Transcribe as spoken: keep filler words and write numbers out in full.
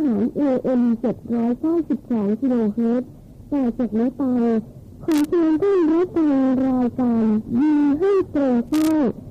หาร เอ เอ็ม เจ็ดร้อยเก้าสิบสอง กิโลเฮิรตซ์ต่อจากนี้ไปขอเชิญท่านรับฟังรายการยิงให้ตรงเป้า